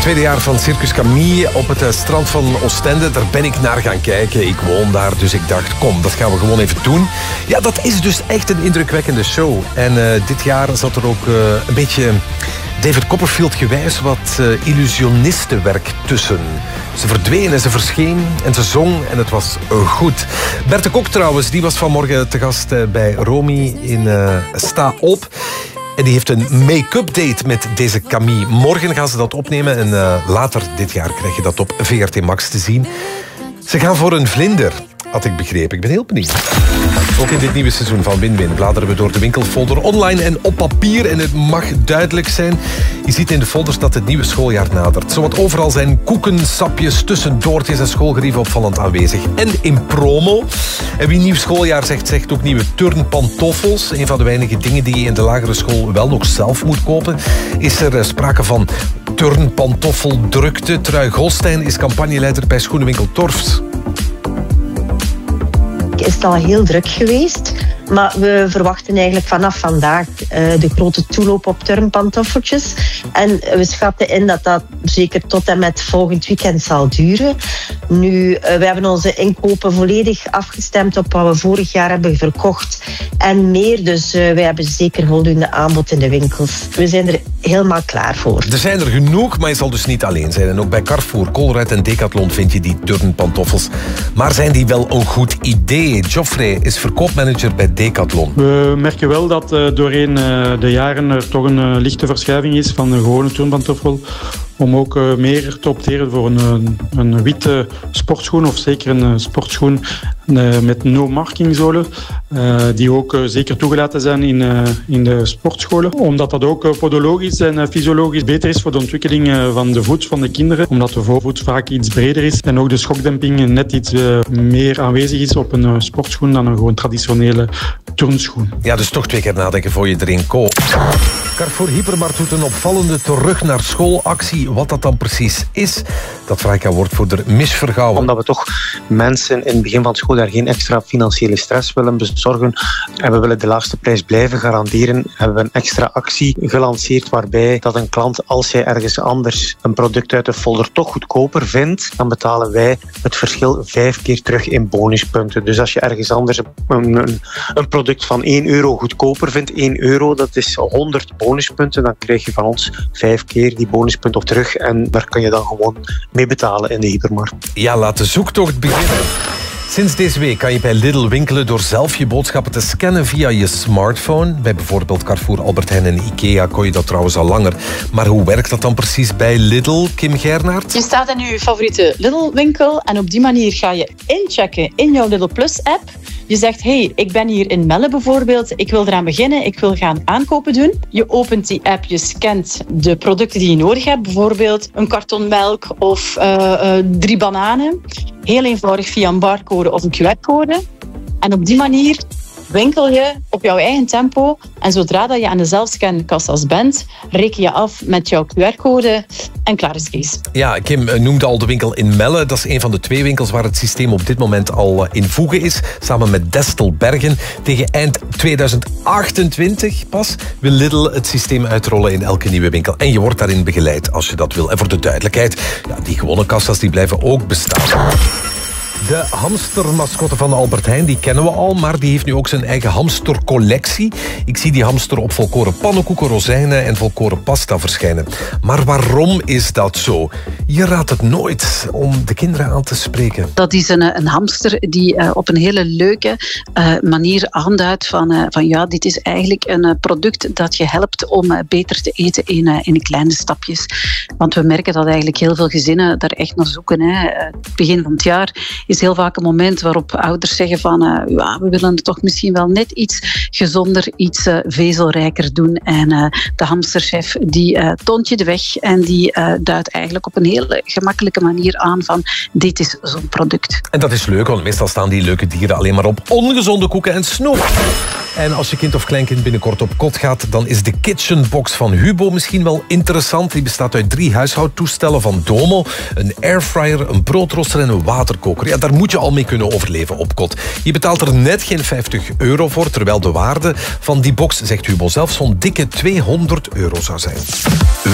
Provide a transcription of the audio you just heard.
Tweede jaar van Circus Camille op het strand van Oostende. Daar ben ik naar gaan kijken. Ik woon daar, dus ik dacht, kom, dat gaan we gewoon even doen. Ja, dat is dus echt een indrukwekkende show. En dit jaar zat er ook een beetje David Copperfield gewijs wat illusionistenwerk tussen. Ze verdween en ze verscheen en ze zong en het was goed. Berthe Kok trouwens, die was vanmorgen te gast bij Romy in Sta Op. En die heeft een make-up date met deze Camille. Morgen gaan ze dat opnemen en later dit jaar krijg je dat op VRT Max te zien. Ze gaan voor een vlinder, had ik begrepen. Ik ben heel benieuwd. Ook in dit nieuwe seizoen van Win-Win bladeren we door de winkelfolder online en op papier. En het mag duidelijk zijn. Je ziet in de folders dat het nieuwe schooljaar nadert. Zowat overal zijn koeken, sapjes, tussendoortjes en schoolgerieven opvallend aanwezig. En in promo. En wie nieuw schooljaar zegt, zegt ook nieuwe turnpantoffels. Een van de weinige dingen die je in de lagere school wel nog zelf moet kopen. Is er sprake van turnpantoffeldrukte. Trui Golstein is campagneleider bij schoenenwinkel Torfs. Is het al heel druk geweest. Maar we verwachten eigenlijk vanaf vandaag de grote toeloop op turnpantoffeltjes. En we schatten in dat dat zeker tot en met volgend weekend zal duren. Nu, we hebben onze inkopen volledig afgestemd op wat we vorig jaar hebben verkocht. En meer, dus wij hebben zeker voldoende aanbod in de winkels. We zijn er helemaal klaar voor. Er zijn er genoeg, maar je zal dus niet alleen zijn. En ook bij Carrefour, Colruyt en Decathlon vind je die turnpantoffels. Maar zijn die wel een goed idee? Geoffrey is verkoopmanager bij Decathlon. We merken wel dat doorheen de jaren er toch een lichte verschuiving is van een gewone turnpantoffel. Om ook meer te opteren voor een witte sportschoen of zeker een sportschoen met no-marking zolen. Die ook zeker toegelaten zijn in de sportscholen. Omdat dat ook podologisch en fysiologisch beter is voor de ontwikkeling van de voet van de kinderen. Omdat de voorvoet vaak iets breder is en ook de schokdemping net iets meer aanwezig is op een sportschoen dan een gewoon traditionele turnschoen. Ja, dus toch 2 keer nadenken voor je erin koopt. Carrefour Hypermarkt doet een opvallende terug naar schoolactie. Wat dat dan precies is, dat vraag ik aan woordvoerder Mich Vergouwen. Omdat we toch mensen in het begin van het schooljaar geen extra financiële stress willen bezorgen en we willen de laagste prijs blijven garanderen, hebben we een extra actie gelanceerd waarbij dat een klant, als jij ergens anders een product uit de folder toch goedkoper vindt, dan betalen wij het verschil 5 keer terug in bonuspunten. Dus als je ergens anders een product van €1 goedkoper vindt, €1, dat is 100 bonuspunten, dan krijg je van ons 5 keer die bonuspunten op terug en daar kun je dan gewoon mee betalen in de hypermarkt. Ja, laat de zoektocht beginnen. Sinds deze week kan je bij Lidl winkelen door zelf je boodschappen te scannen via je smartphone. Bij bijvoorbeeld Carrefour, Albert Heijn en Ikea kon je dat trouwens al langer. Maar hoe werkt dat dan precies bij Lidl, Kim Gernaert? Je staat in je favoriete Lidl-winkel en op die manier ga je inchecken in jouw Lidl Plus-app. Je zegt, hey, ik ben hier in Melle bijvoorbeeld, ik wil eraan beginnen, ik wil gaan aankopen doen. Je opent die app, je scant de producten die je nodig hebt, bijvoorbeeld een karton melk of 3 bananen. Heel eenvoudig via een barcode of een QR-code. En op die manier winkel je op jouw eigen tempo. En zodra dat je aan de zelfscankassa's bent, reken je af met jouw QR-code en klaar is Kees. Ja, Kim noemde al de winkel in Melle. Dat is een van de 2 winkels waar het systeem op dit moment al in voege is. Samen met Destelbergen. Tegen eind 2028 pas wil Lidl het systeem uitrollen in elke nieuwe winkel. En je wordt daarin begeleid als je dat wil. En voor de duidelijkheid, ja, die gewone kassa's die blijven ook bestaan. De hamstermascotte van Albert Heijn, die kennen we al, maar die heeft nu ook zijn eigen hamstercollectie. Ik zie die hamster op volkoren pannenkoeken, rozijnen en volkoren pasta verschijnen. Maar waarom is dat zo? Je raadt het nooit om de kinderen aan te spreken. Dat is een hamster die op een hele leuke manier aanduidt van ja, dit is eigenlijk een product dat je helpt om beter te eten in kleine stapjes. Want we merken dat eigenlijk heel veel gezinnen daar echt naar zoeken. Het begin van het jaar is heel vaak een moment waarop ouders zeggen van ja, we willen het toch misschien wel net iets gezonder, iets vezelrijker doen. En de hamsterchef die toont je de weg en die duidt eigenlijk op een hele gemakkelijke manier aan van dit is zo'n product. En dat is leuk, want meestal staan die leuke dieren alleen maar op ongezonde koeken en snoep. En als je kind of kleinkind binnenkort op kot gaat, dan is de kitchenbox van Hubo misschien wel interessant. Die bestaat uit 3 huishoudtoestellen van Domo, een airfryer, een broodrooster en een waterkoker. Ja, daar moet je al mee kunnen overleven op kot. Je betaalt er net geen €50 voor, terwijl de waarde van die box, zegt Hubo zelf, zo'n dikke €200 zou zijn.